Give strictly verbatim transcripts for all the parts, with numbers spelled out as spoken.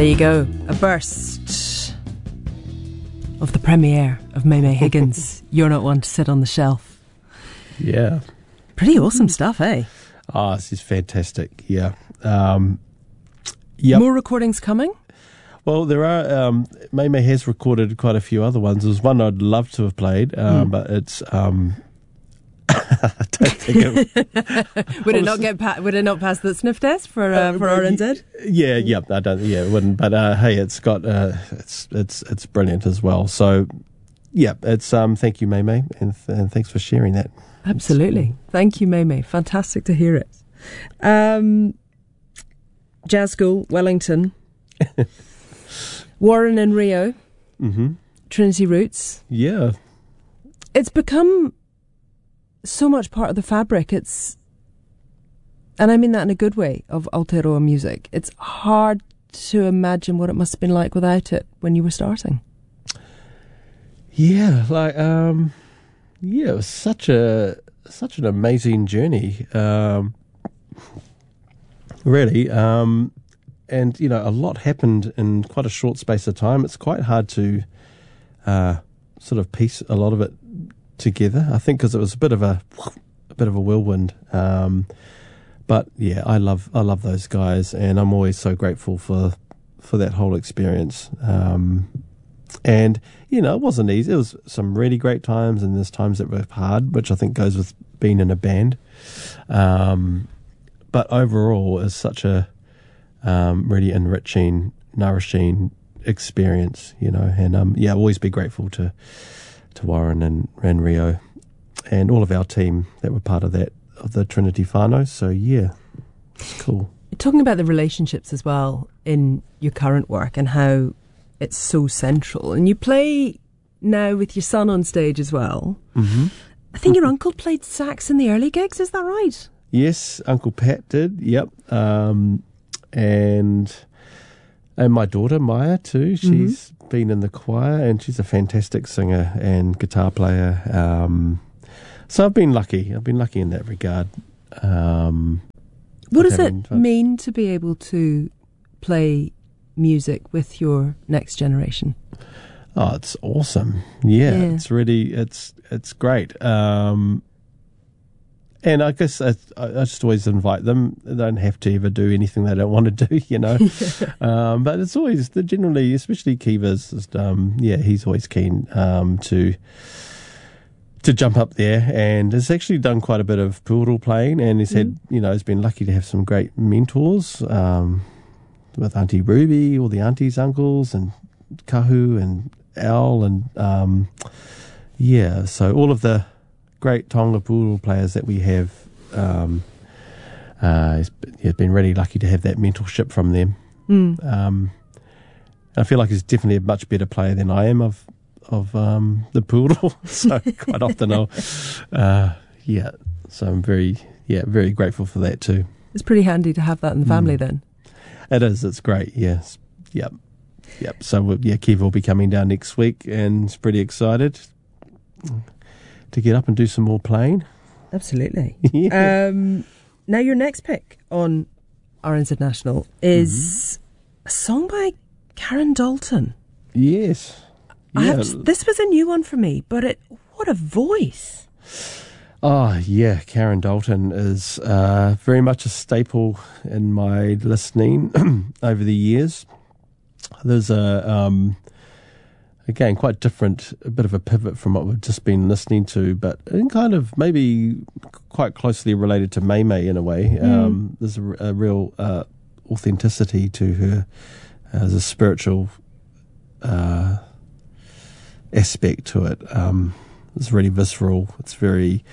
There you go, a burst of the premiere of May May Higgins. You're Not One to Sit on the Shelf. Yeah. Pretty awesome stuff, eh? Oh, this is fantastic, yeah. Um, yep. More recordings coming? Well, there are. Um, May May has recorded quite a few other ones. There's one I'd love to have played, um, mm. but it's... Um, I don't think it would it not get pa- would it not pass the sniff test for uh, for R N Z? Yeah, yeah, I don't. Yeah, it wouldn't. But uh, hey, it's got uh, it's it's it's brilliant as well. So yeah, it's um. Thank you, May May, and, th- and thanks for sharing that. Absolutely, thank you, May May. Fantastic to hear it. Um, Jazz School, Wellington, Warren and Rio, mm-hmm. Trinity Roots. Yeah, it's become so much part of the fabric. It's, and I mean that in a good way, of Aotearoa music. It's hard to imagine what it must have been like without it when you were starting. Yeah, like um, yeah, it was such a such an amazing journey. Um, really, um, and you know, a lot happened in quite a short space of time. It's quite hard to uh, sort of piece a lot of it together, I think, because it was a bit of a a bit of a whirlwind. Um, but yeah, I love I love those guys, and I'm always so grateful for for that whole experience. Um, and you know, it wasn't easy. It was some really great times, and there's times that were hard, which I think goes with being in a band. Um, but overall, it's such a um, really enriching, nourishing experience, you know. And um, yeah, I'll always be grateful to. to Warren and, and Rio and all of our team that were part of that, of the Trinity whānau. So yeah, it's cool. Talking about the relationships as well in your current work and how it's so central, and you play now with your son on stage as well. Mm-hmm. I think your uncle played sax in the early gigs, is that right? Yes, Uncle Pat did, yep. Um, and and my daughter Maya too, she's mm-hmm. been in the choir, and she's a fantastic singer and guitar player. Um, so I've been lucky. I've been lucky in that regard. Um, what does it fun. mean to be able to play music with your next generation? Oh, it's awesome. Yeah, yeah. it's really, it's it's great. Um, and I guess I, I just always invite them. They don't have to ever do anything they don't want to do, you know. um, but it's always, generally, especially Kiva's, just, um, yeah, he's always keen um, to to jump up there, and has actually done quite a bit of pūoro playing, and he's had, mm. you know, he's been lucky to have some great mentors um, with Auntie Ruby, all the aunties, uncles, and Kahu and Al, and um, yeah, so all of the great Tonga pūoro players that we have, um, uh, he's, he's been really lucky to have that mentorship from them. Mm. Um, I feel like he's definitely a much better player than I am of of um, the pūoro, so quite often I'll, uh, yeah, so I'm very, yeah, very grateful for that too. It's pretty handy to have that in the family mm. then. It is, it's great, yes, yep, yep. So yeah, Kiva will be coming down next week, and he's pretty excited to get up and do some more playing. Absolutely. yeah. Um, now your next pick on R N Z National is mm-hmm. a song by Karen Dalton. Yes. I Yeah. have to, this was a new one for me, but it what a voice. Oh, yeah, Karen Dalton is uh, very much a staple in my listening over the years. There's a... Um, Again, quite different, a bit of a pivot from what we've just been listening to, but in kind of maybe quite closely related to May May in a way. Mm. Um, there's a, a real uh, authenticity to her as a spiritual uh, aspect to it. Um, it's really visceral. It's very,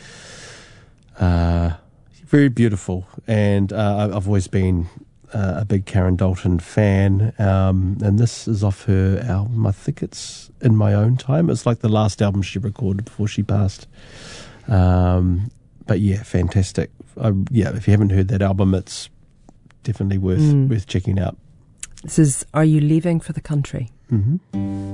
uh, very beautiful, and uh, I've always been Uh, a big Karen Dalton fan, um, and this is off her album. I think it's In My Own Time. It's like the last album she recorded before she passed. Um, but yeah, fantastic. I, yeah, if you haven't heard that album, it's definitely worth mm. worth checking out. This is Are You Leaving for the Country? Mm-hmm.